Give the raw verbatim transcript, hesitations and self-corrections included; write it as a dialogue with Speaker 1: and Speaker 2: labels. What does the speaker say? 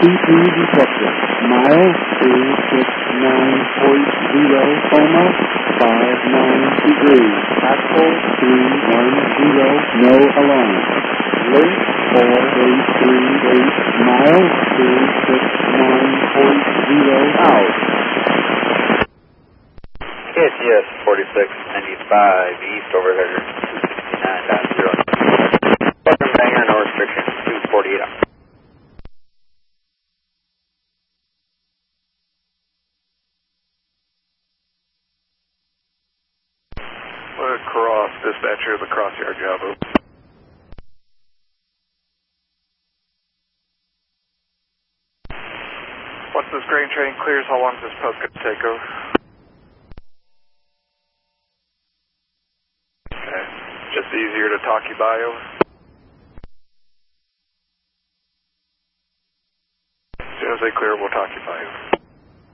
Speaker 1: C P detected. Mile two six nine point zero, coma, five nine degrees. Actual three one zero, no alarm. Link four eight three eight, mile two six nine point zero, out.
Speaker 2: K S G S forty-six ninety-five east overheader two sixty-nine point zero. Welcome Banger, no restriction, two forty-eight out.
Speaker 3: Cross, dispatcher, the Crossyard Java. Once this grain train clears, how long is this post going to take over? Okay. Just easier to talk you by over? As soon as they clear, we'll talk you by over.